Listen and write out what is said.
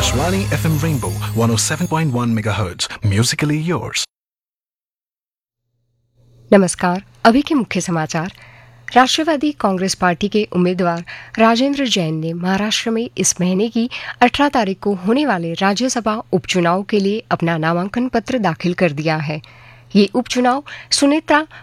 Akashwani FM Rainbow 107.1 MHz. Musically yours. नमस्कार। अभी के मुख्य समाचार। राष्ट्रवादी कांग्रेस पार्टी के उम्मीदवार राजेंद्र जैन ने महाराष्ट्र में इस महीने की 18 तारीख को होने वाले राज्यसभा उपचुनाव के लिए अपना नामांकन पत्र दाखिल कर दिया है। ये उपचुनाव सुनेत्रा